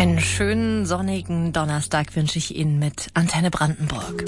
Einen schönen sonnigen Donnerstag wünsche ich Ihnen mit Antenne Brandenburg.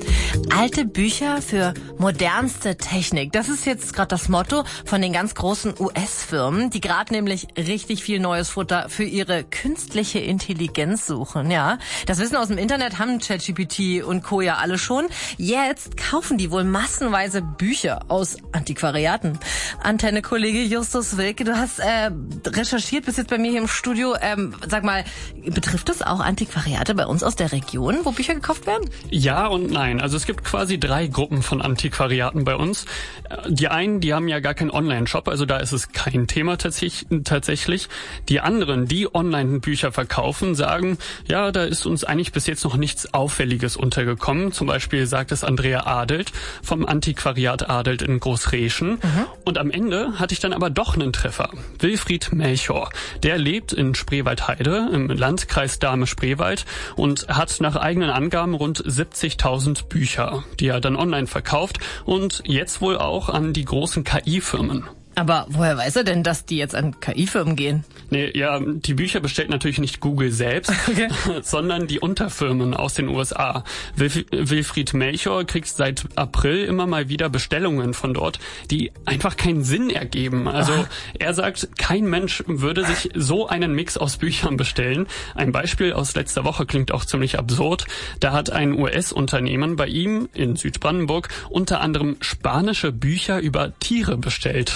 Alte Bücher für modernste Technik. Das ist jetzt gerade das Motto von den ganz großen US-Firmen, die gerade nämlich richtig viel neues Futter für ihre künstliche Intelligenz suchen. Ja, das Wissen aus dem Internet haben ChatGPT und Co. ja alle schon. Jetzt kaufen die wohl massenweise Bücher aus Antiquariaten. Antenne-Kollege Justus Wilke, du hast recherchiert, bist jetzt bei mir hier im Studio. Sag mal, betrifft das auch Antiquariate bei uns aus der Region, wo Bücher gekauft werden? Ja und nein. Also es gibt quasi 3 Gruppen von Antiquariaten bei uns. Die einen, die haben ja gar keinen Online-Shop, also da ist es kein Thema tatsächlich. Die anderen, die Online-Bücher verkaufen, sagen, ja, da ist uns eigentlich bis jetzt noch nichts Auffälliges untergekommen. Zum Beispiel sagt es Andrea Adelt vom Antiquariat Adelt in Großreschen. Und am Ende hatte ich dann aber doch einen Treffer. Wilfried Melchor, der lebt in Spreewaldheide im Landkreis Dahme-Spreewald und hat nach eigenen Angaben rund 70.000 Bücher, die er dann online verkauft und jetzt wohl auch an die großen KI-Firmen. Aber woher weiß er denn, dass die jetzt an KI-Firmen gehen? Nee, ja, die Bücher bestellt natürlich nicht Google selbst, okay, sondern die Unterfirmen aus den USA. Wilfried Melchor kriegt seit April immer mal wieder Bestellungen von dort, die einfach keinen Sinn ergeben. Also er sagt, kein Mensch würde sich so einen Mix aus Büchern bestellen. Ein Beispiel aus letzter Woche klingt auch ziemlich absurd. Da hat ein US-Unternehmen bei ihm in Südbrandenburg unter anderem spanische Bücher über Tiere bestellt.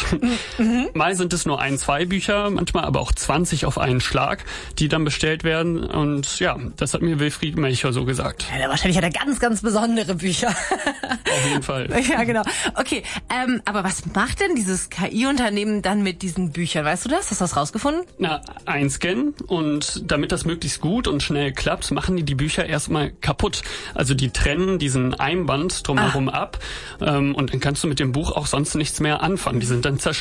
Mal sind es nur 1, 2 Bücher, manchmal aber auch 20 auf einen Schlag, die dann bestellt werden. Und ja, das hat mir Wilfried Melchor so gesagt. Ja, wahrscheinlich hat er ganz, ganz besondere Bücher. Auf jeden Fall. Ja, genau. Okay, aber was macht denn dieses KI-Unternehmen dann mit diesen Büchern? Weißt du das? Hast du das rausgefunden? Na, einscannen, und damit das möglichst gut und schnell klappt, machen die Bücher erstmal kaputt. Also die trennen diesen Einband drumherum ab, und dann kannst du mit dem Buch auch sonst nichts mehr anfangen. Die sind dann zerstört.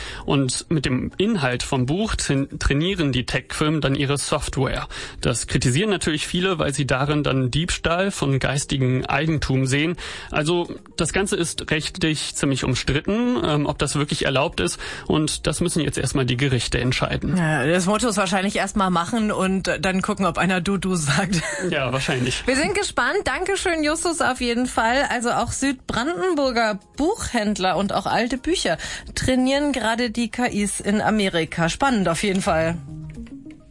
Und mit dem Inhalt vom Buch trainieren die Tech-Firmen dann ihre Software. Das kritisieren natürlich viele, weil sie darin dann Diebstahl von geistigem Eigentum sehen. Also das Ganze ist rechtlich ziemlich umstritten, ob das wirklich erlaubt ist. Und das müssen jetzt erstmal die Gerichte entscheiden. Ja, das Motto ist wahrscheinlich erstmal machen und dann gucken, ob einer Du sagt. Ja, wahrscheinlich. Wir sind gespannt. Dankeschön, Justus, auf jeden Fall. Also auch Südbrandenburger Buchhändler und auch alte Bücher trainieren gerade die KIs in Amerika. Spannend auf jeden Fall.